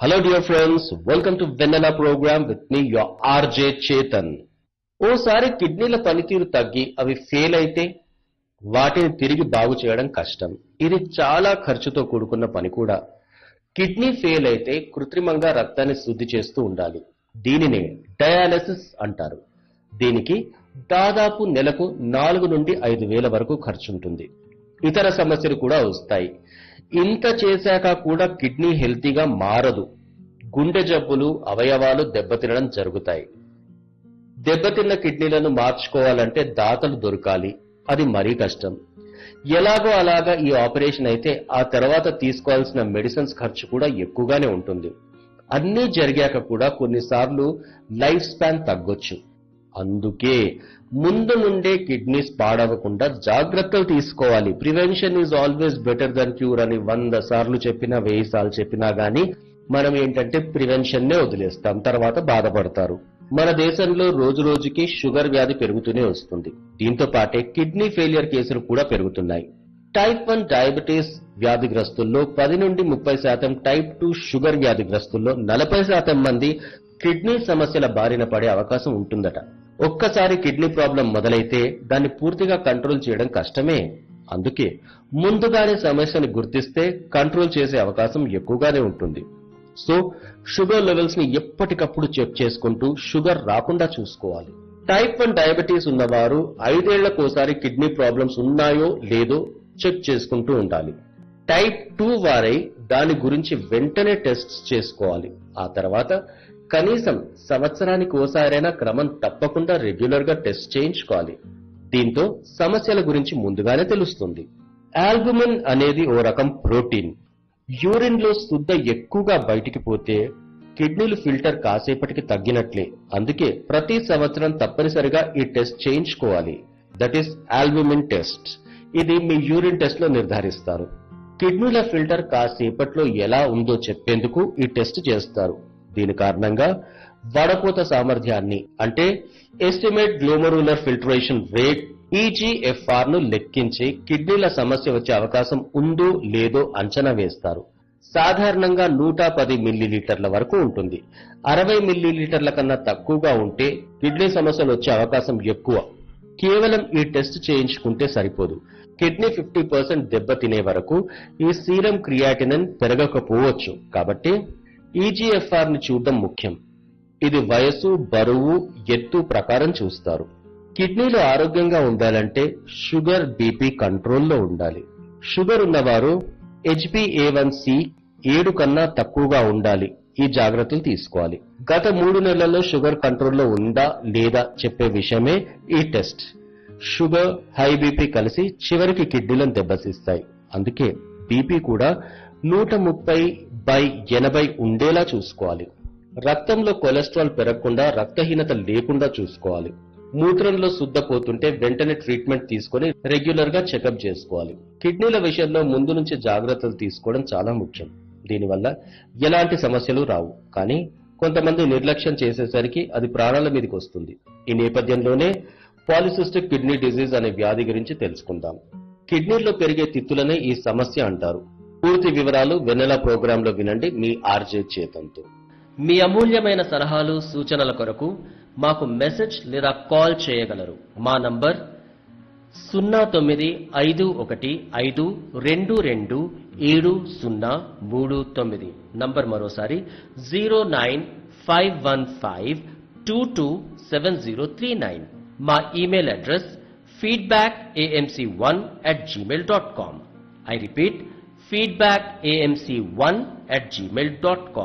Hello dear friends, welcome to Vanilla program with me your RJ Chetan. ఓసారి కిడ్నీల పనితీరు తగ్గి అవి ఫెయిల్ అయితే వాటిని తిరిగి బాగు చేయడం కష్టం. ఇది చాలా ఖర్చుతో కూడుకున్న పని కూడా. కిడ్నీ ఫెయిల్ అయితే కృత్రిమంగా రక్తాన్ని శుద్ధి చేస్తూ ఉండాలి. దీనినే డయాలసిస్ అంటారు. దీనికి దాదాపు నెలకు 4 నుండి 5 వేల వరకు ఖర్చుంటుంది. ఇతర సమస్యలు కూడా వస్తాయి. ఇంత చేశాక కూడా కిడ్నీ హెల్తీగా మారదు. గుండె జబ్బులు, అవయవాలు దెబ్బతినడం జరుగుతాయి. దెబ్బతిన్న కిడ్నీలను మార్చుకోవాలంటే దాతలు దొరకాలి. అది మరీ కష్టం. ఎలాగో అలాగా ఈ ఆపరేషన్ అయితే ఆ తర్వాత తీసుకోవాల్సిన మెడిసిన్స్ ఖర్చు కూడా ఎక్కువగానే ఉంటుంది. అన్నీ జరిగాక కూడా కొన్నిసార్లు లైఫ్ స్పాన్ తగ్గొచ్చు. అందుకే ముందు నుండే కిడ్నీస్ పాడవకుండా జాగ్రత్తలు తీసుకోవాలి. Prevention is always better than cure అని 100 సార్లు చెప్పినా 1000 సార్లు చెప్పినా గానీ మనం ఏంటంటే ప్రివెన్షన్ నే వదిలేస్తాం, తర్వాత బాధపడతారు. మన దేశంలో రోజు రోజుకి షుగర్ వ్యాధి పెరుగుతూనే వస్తుంది. దీంతో పాటే కిడ్నీ ఫెయిలియర్ కేసులు కూడా పెరుగుతున్నాయి. టైప్ 1 డయాబెటీస్ వ్యాధిగ్రస్తుల్లో 10 నుండి 30%, టైప్ 2 షుగర్ వ్యాధిగ్రస్తుల్లో 40% మంది కిడ్నీ సమస్యల బారిన పడే అవకాశం ఉంటుందట. ఒక్కసారి కిడ్నీ ప్రాబ్లం మొదలైతే దాన్ని పూర్తిగా కంట్రోల్ చేయడం కష్టమే. అందుకే ముందుగానే సమస్యని గుర్తిస్తే కంట్రోల్ చేసే అవకాశం ఎక్కువగానే ఉంటుంది. సో షుగర్ లెవెల్స్ ని ఎప్పటికప్పుడు చెక్ చేసుకుంటూ షుగర్ రాకుండా చూసుకోవాలి. టైప్ 1 డయాబెటీస్ ఉన్నవారు 5 ఏళ్లకోసారి కిడ్నీ ప్రాబ్లమ్స్ ఉన్నాయో లేదో చెక్ చేసుకుంటూ ఉండాలి. టైప్ 2 వారై దాని గురించి వెంటనే టెస్ట్స్ చేసుకోవాలి. ఆ తర్వాత కనీసం సంవత్సరానికి ఓసారైనా క్రమం తప్పకుండా రెగ్యులర్ గా టెస్ట్ చేయించుకోవాలి. దీంతో సమస్యల గురించి ముందుగానే తెలుస్తుంది. ఆల్బుమిన్ అనేది ఓ రకం ప్రోటీన్. యూరిన్ లో శుద్ధ ఎక్కువగా బయటికి పోతే కిడ్నీలు ఫిల్టర్ కాసేపటికి తగ్గినట్లే. అందుకే ప్రతి సంవత్సరం తప్పనిసరిగా ఈ టెస్ట్ చేయించుకోవాలి. That is albumin test. ఇది మీ యూరిన్ టెస్ట్ లో నిర్ధారిస్తారు. కిడ్నీల ఫిల్టర్ కాసేపట్లో ఎలా ఉందో చెప్పేందుకు ఈ టెస్ట్ చేస్తారు. దీని కారణంగా వడపోత సామర్థ్యాన్ని అంటే estimate glomerular filtration rate EGFR ను లెక్కించి కిడ్నీల సమస్య వచ్చే అవకాశం ఉందో లేదో అంచనా వేస్తారు. సాధారణంగా 110 మిల్లీలీటర్ల వరకు ఉంటుంది. 60 మిల్లీలీటర్ల కన్నా తక్కువగా ఉంటే కిడ్నీ సమస్యలు వచ్చే అవకాశం ఎక్కువ. కేవలం ఈ టెస్ట్ చేయించుకుంటే సరిపోదు. కిడ్నీ 50% దెబ్బతినే వరకు ఈ సీరం క్రియాటినిన్ పెరగకపోవచ్చు. కాబట్టి EGFR ని చూడడం ముఖ్యం. ఇది వయసు, బరువు, ఎత్తు ప్రకారం చూస్తారు. కిడ్నీలు ఆరోగ్యంగా ఉండాలంటే షుగర్, బీపీ కంట్రోల్లో ఉండాలి. షుగర్ ఉన్నవారు HbA1c 7 కన్నా తక్కువగా ఉండాలి. ఈ జాగ్రత్తలు తీసుకోవాలి. గత 3 నెలల్లో షుగర్ కంట్రోల్లో ఉందా లేదా చెప్పే విషయమే ఈ టెస్ట్. షుగర్, హై బీపీ కలిసి చివరికి కిడ్నీలను దెబ్బతీస్తాయి. అందుకే బీపీ కూడా 130/80 ఉండేలా చూసుకోవాలి. రక్తంలో కొలెస్ట్రాల్ పెరగకుండా, రక్తహీనత లేకుండా చూసుకోవాలి. మూత్రంలో శుద్ధ పోతుంటే వెంటనే ట్రీట్మెంట్ తీసుకొని రెగ్యులర్ గా చెకప్ చేసుకోవాలి. కిడ్నీల విషయంలో ముందు నుంచి జాగ్రత్తలు తీసుకోవడం చాలా ముఖ్యం. దీనివల్ల ఎలాంటి సమస్యలు రావు. కానీ కొంతమంది నిర్లక్ష్యం చేసేసరికి అది ప్రాణాల మీదకి వస్తుంది. ఈ నేపథ్యంలోనే పాలిసిస్టిక్ కిడ్నీ డిజీజ్ అనే వ్యాధి గురించి తెలుసుకుందాం. కిడ్నీల్లో పెరిగే తిత్తులనే ఈ సమస్య అంటారు. పూర్తి వివరాలు వెన్నెల ప్రోగ్రామ్ లో వినండి మీ ఆర్జే చేతంతో. మీ అమూల్యమైన సలహాలు, సూచనల కొరకు మాకు మెసేజ్ లేదా కాల్ చేయగలరు. మా నంబర్ 0951522739. నంబర్ మరోసారి 09515227039. మా email address feedbackamc1@gmail.com. I repeat, feedbackamc1@gmail.com.